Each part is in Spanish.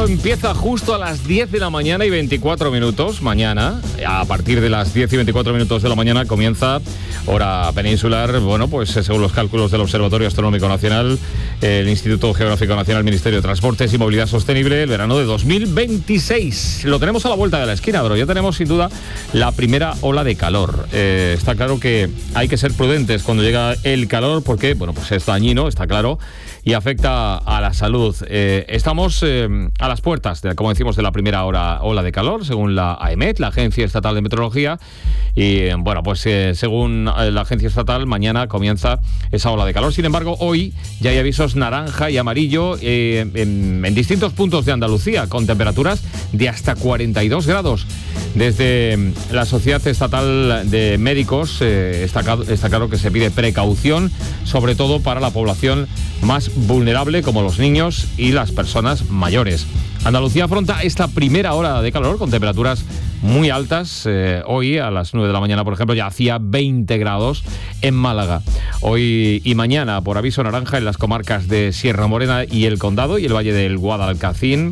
empieza justo a las 10 de la mañana y 24 minutos. Mañana, a partir de las 10 y 24 minutos de la mañana, comienza hora peninsular. Bueno, pues según los cálculos del Observatorio Astronómico Nacional, el Instituto Geográfico Nacional, Ministerio de Transportes y Movilidad Sostenible, el verano de 2026. Lo tenemos a la vuelta de la esquina, pero ya tenemos sin duda la primera ola de calor. Está claro que hay que ser prudentes cuando llega el calor porque, bueno, pues es dañino, está claro, y afecta a la salud. Estamos a las puertas, como decimos, de la primera ola de calor, según la AEMET, la Agencia Estatal de Meteorología. Y bueno, pues según la Agencia Estatal, mañana comienza esa ola de calor. Sin embargo, hoy ya hay avisos naranja y amarillo en distintos puntos de Andalucía, con temperaturas de hasta 42 grados. Desde la Sociedad Estatal de Médicos está claro que se pide precaución, sobre todo para la población más vulnerable, como los niños y las personas mayores. Andalucía afronta esta primera hora de calor con temperaturas muy altas. Hoy a las 9 de la mañana, por ejemplo, ya hacía 20 grados en Málaga. Hoy y mañana, por aviso naranja en las comarcas de Sierra Morena y el Condado y el Valle del Guadalquivir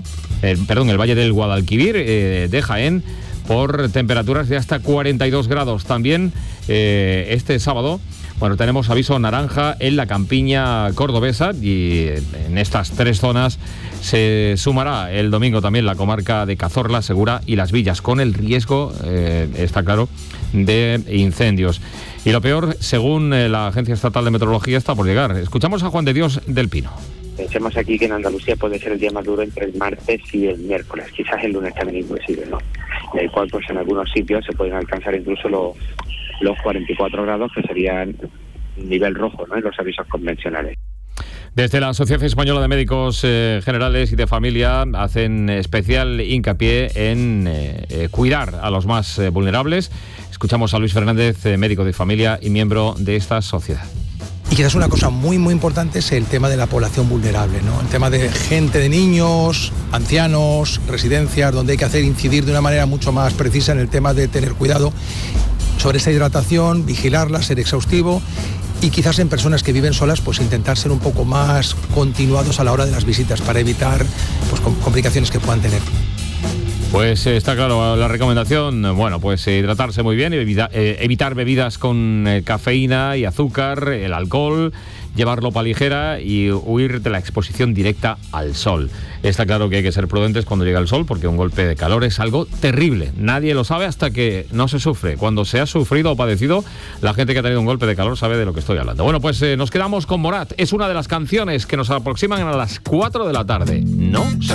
de Jaén, por temperaturas de hasta 42 grados. También este sábado, bueno, tenemos aviso naranja en la campiña cordobesa, y en estas tres zonas se sumará el domingo también la comarca de Cazorla, Segura y Las Villas, con el riesgo, está claro, de incendios. Y lo peor, según la Agencia Estatal de Meteorología, está por llegar. Escuchamos a Juan de Dios del Pino. Pensemos aquí que en Andalucía puede ser el día más duro entre el martes y el miércoles, quizás el lunes también inclusive, ¿no? En el cual, pues en algunos sitios se pueden alcanzar incluso los 44 grados, que serían nivel rojo, ¿no?, en los avisos convencionales. Desde la Asociación Española de Médicos Generales y de Familia hacen especial hincapié en cuidar a los más vulnerables. Escuchamos a Luis Fernández, médico de familia y miembro de esta sociedad. Y quizás una cosa muy muy importante es el tema de la población vulnerable, ¿no? El tema de gente, de niños, ancianos, residencias, donde hay que incidir de una manera mucho más precisa en el tema de tener cuidado sobre esa hidratación, vigilarla, ser exhaustivo, y quizás en personas que viven solas, pues intentar ser un poco más continuados a la hora de las visitas para evitar pues complicaciones que puedan tener. Pues está claro la recomendación. Bueno, pues hidratarse muy bien, evitar bebidas con cafeína y azúcar, el alcohol, llevarlo para ligera y huir de la exposición directa al sol. Está claro que hay que ser prudentes cuando llega el sol, porque un golpe de calor es algo terrible. Nadie lo sabe hasta que no se sufre. Cuando se ha sufrido o padecido, la gente que ha tenido un golpe de calor sabe de lo que estoy hablando. Bueno, pues nos quedamos con Morat. Es una de las canciones que nos aproximan a las 4 de la tarde. No